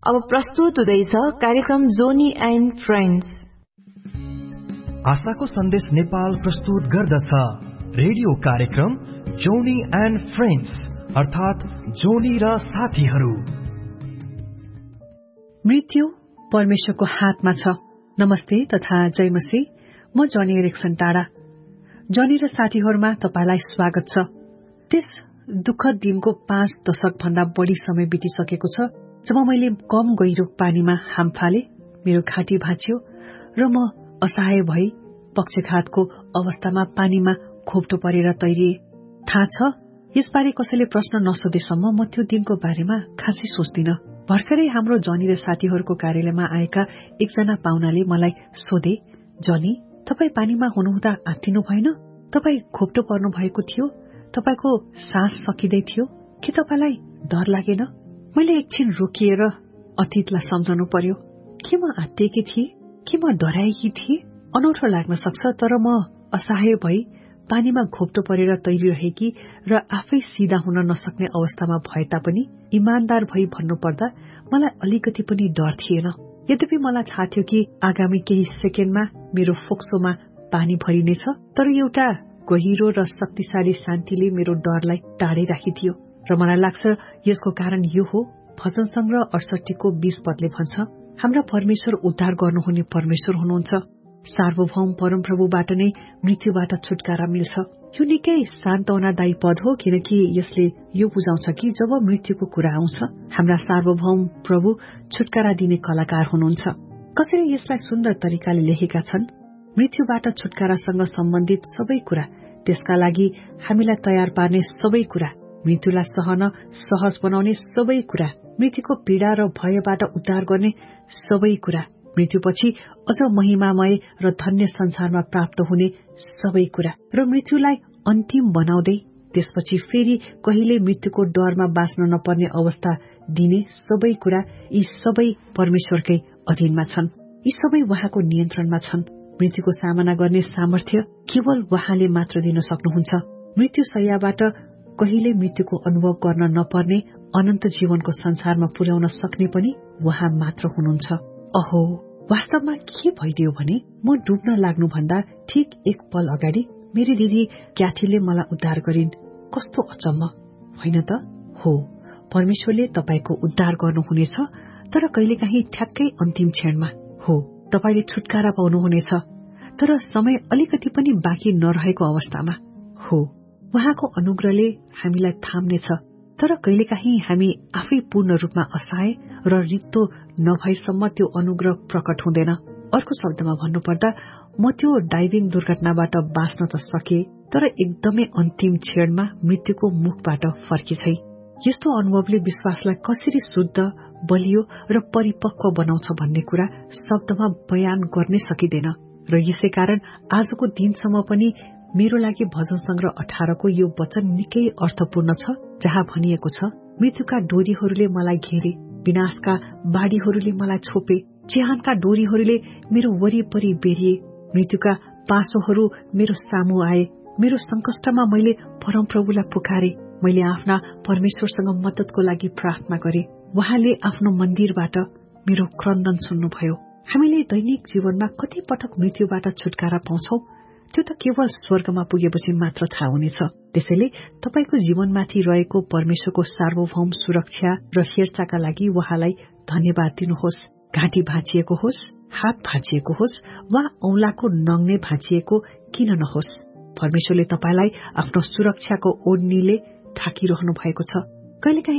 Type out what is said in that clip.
अब प्रस्तुत हुँदैछ कार्यक्रम जोनी एन्ड फ्रेन्ड्स। आशाको सन्देश नेपाल प्रस्तुत गर्दछ रेडियो कार्यक्रम जोनी एन्ड फ्रेन्ड्स, अर्थात जोनी र साथीहरू। मृत्यु परमेश्वरको हातमा छ। नमस्ते तथा जय मसीह। म जनी एरिक्सन टाढा। जनी र साथीहरूमा तपाईलाई स्वागत छ। त्यस दुःखद दिनको 5 दशक भन्दा बढी समय बितिसकेको छ जब मैले कम गहिरो पानीमा हाम फाले, मेरो घाँटी भाँच्यो र म असहाय भई पक्षघातको अवस्थामा पानीमा खोप्टो परेर तैरिए। थाहा छ, यसबारे कसैले प्रश्न नसोधेसम्म म त्यो दिनको बारेमा खासै सोच्दिन। भर्खरै हाम्रो जनी र साथीहरूको कार्यालयमा आएका एकजना पाहुनाले मलाई सोधे, जनी, तपाई पानीमा हुनुहुँदा आत्तिनु भएन? तपाई खोप्टो पर्नु भएको थियो? तपाईको सास सकिँदै थियो कि तपाईलाई डर लागेन? मैले एकछिन रोकिएर अतीतलाई सम्झनु पर्यो। के म आत्तिएकी थिए कि म डराएकी थिए? अनौठो लाग्न सक्छ, तर म असहाय भई पानीमा घोप्टो परेर तैरिरहेकी र आफै सिधा हुन नसक्ने अवस्थामा भए तापनि इमानदार भई भन्नुपर्दा मलाई अलिकति पनि डर थिएन। यद्यपि मलाई थाहा थियो कि आगामी केही सेकेन्डमा मेरो फोक्सोमा पानी भरिनेछ, तर एउटा गहिरो र शक्तिशाली शान्तिले मेरो डरलाई टाढै राखिदियो। र मलाई लाग्छ यसको कारण यो हो, भजन संग्रह 68 को 20 पदले भन्छ, हाम्रा परमेश्वर उद्धार गर्नुहुने परमेश्वर हुनुहुन्छ। सार्वभौम परमप्रभुबाट नै मृत्युबाट छुटकारा मिल्छ। यो निकै सान्तवनादायी पद हो, किनकि यसले यो बुझाउँछ कि जब मृत्युको कुरा आउँछ, हाम्रा सार्वभौम प्रभु छुटकारा दिने कलाकार हुनुहुन्छ। कसरी यसलाई सुन्दर तरिकाले लेखेका छन्, मृत्युबाट छुटकारासँग सम्बन्धित सबै कुरा, त्यसका लागि हामीलाई तयार पार्ने सबै कुरा, मृत्युलाई सहन सहज बनाउने सबै कुरा, मृत्युको पीडा र भयबाट उद्धार गर्ने सबै कुरा, मृत्युपछि अझ महिमामय र धन्य संसारमा प्राप्त हुने सबै कुरा, र मृत्युलाई अन्तिम बनाउँदै त्यसपछि फेरि कहिले मृत्युको डरमा बाँच्न नपर्ने अवस्था दिने सबै कुरा, यी सबै परमेश्वरकै अधीनमा छन्। यी सबै उहाँको नियन्त्रणमा छन्। मृत्युको सामना गर्ने सामर्थ्य केवल उहाँले मात्र दिन सक्नुहुन्छ। मृत्यु शय्याबाट कहिले मृत्युको अनुभव गर्न नपर्ने अनन्त जीवनको संसारमा पुर्याउन सक्ने पनि उहाँ मात्र हुनुहुन्छ। अहो, वास्तवमा के भइदियो भने म डुब्न लाग्नुभन्दा ठिक एक पल अगाडि मेरी दिदी क्याथीले मलाई उद्धार गरिन्। कस्तो अचम्म, होइन त? हो, परमेश्वरले तपाईको उद्धार गर्नुहुनेछ, तर कहिलेकाहीँ ठ्याक्कै अन्तिम क्षणमा। हो, तपाईले छुटकारा पाउनुहुनेछ, तर समय अलिकति पनि बाँकी नरहेको अवस्थामा। हो, उहाँको अनुग्रहले हामीलाई थाम्नेछ, तर कहिलेकाहीँ हामी आफै पूर्ण रूपमा असहाय र रित्तो नभएसम्म त्यो अनुग्रह प्रकट हुँदैन। अर्को शब्दमा भन्नुपर्दा, म त्यो डाइभिङ दुर्घटनाबाट बाँच्न त सके, तर एकदमै अन्तिम क्षणमा मृत्युको मुखबाट फर्किछै। यस्तो अनुभवले विश्वासलाई कसरी शुद्ध, बलियो र परिपक्व बनाउँछ भन्ने कुरा शब्दमा बयान गर्नै सकिँदैन। र यसै कारण आजको दिनसम्म पनि मेरो लागि भजन संग्रह 18 को यो वचन निकै अर्थपूर्ण छ, जहाँ भनिएको छ, मृत्युका डोरीहरूले मलाई घेरे, विनाशका बाढीहरूले मलाई छोपे, चिहानका डोरीहरूले मेरो वरिपरि बेरिए, मृत्युका पासोहरू मेरो सामु आए। मेरो संकष्टमा मैले परमप्रभुलाई पुकारे, मैले आफ्ना परमेश्वरसँग मद्दतको लागि प्रार्थना गरे। उहाँले आफ्नो मन्दिरबाट मेरो क्रन्दन सुन्नुभयो। हामीले दैनिक जीवनमा कति पटक मृत्युबाट छुटकारा पाउँछौं, त्यो त केवल स्वर्गमा पुगेपछि मात्र थाहा हुनेछ। त्यसैले तपाईको जीवनमाथि रहेको परमेश्वरको सार्वभौम सुरक्षा र हेरचाहका लागि उहाँलाई धन्यवाद दिनुहोस्। घाँटी भाँचिएको होस्, हात भाँचिएको होस् वा औंलाको नङ्ने भाँचिएको किन नहोस्, परमेश्वरले तपाईलाई आफ्नो सुरक्षाको ओढनीले ढाकिरहनु भएको छ। कहिलेकाहीँ